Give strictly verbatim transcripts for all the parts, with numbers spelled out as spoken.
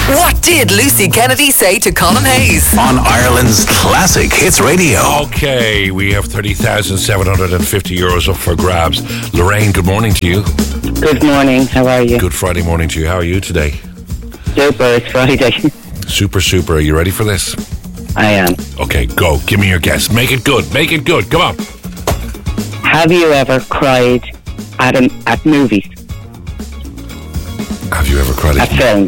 What did Lucy Kennedy say to Colin Hayes? On Ireland's Classic Hits Radio. Okay, we have thirty thousand seven hundred fifty euros up for grabs. Lorraine, good morning to you. Good morning, how are you? Good Friday morning to you. How are you today? Super, it's Friday. Super, super. Are you ready for this? I am. Okay, go. Give me your guess. Make it good. Make it good. Come on. Have you ever cried at an, at movies? Have you ever cried At at films?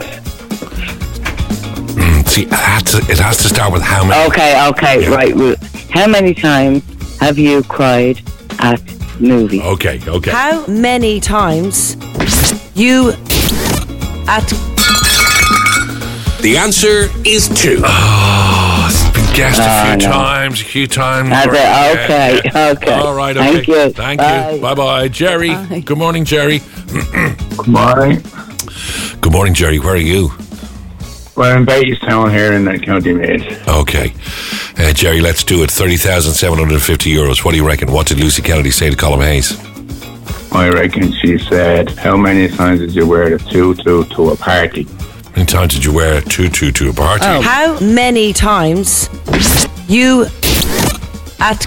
Mm, see, it has, to, it has to start with how many. Okay, okay, Yeah. right. Well, how many times have you cried at movies? Okay, okay. How many times you at The answer is two. Oh, it's been guessed Ah, a few no. times, a few times. Has it? Yeah, Okay, yeah. okay. All right, okay. Thank you. Thank Bye. you. Bye-bye. Jerry. Bye. Good morning, Jerry. Good morning. Good morning, Jerry. Where are you? We're in Batestown here in the County Maid. Okay. Uh, Jerry, let's do it. thirty thousand seven hundred fifty euros. What do you reckon? What did Lucy Kennedy say to Colin Hayes? I reckon she said, how many times did you wear the tutu to a party? How many times did you wear a tutu to a party? Oh. how many times you at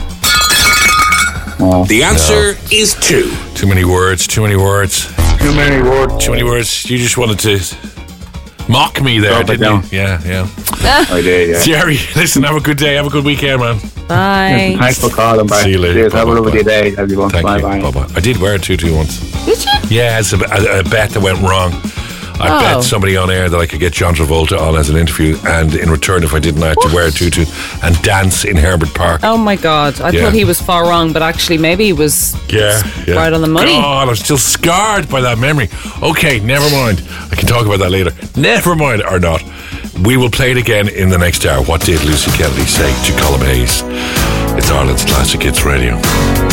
The answer is two. Too many words, too many words, Too many words. too many words. You just wanted to mock me there, Drop it didn't down. you? Yeah, yeah. I did, yeah. Jerry, listen, have a good day. Have a good weekend, man. bye? Thanks for calling, bye. See you later. Cheers, have a Bye-bye, lovely bye. day, everyone. Thank bye you. bye. Bye-bye. I did wear a tutu once. Did you? Yeah, it's a, a, a bet that went wrong. I Oh. bet somebody on air that I could get John Travolta on as an interview, and in return, if I didn't, I had to wear a tutu and dance in Herbert Park. Oh my God, I Yeah. thought he was far wrong, but actually maybe he was Yeah, yeah. right on the money. God, I'm still scarred by that memory. Okay, never mind. I can talk about that later. Never mind, or not. We will play it again in the next hour. What did Lucy Kennedy say to Colin Hayes? It's Ireland's Classic Hits Radio.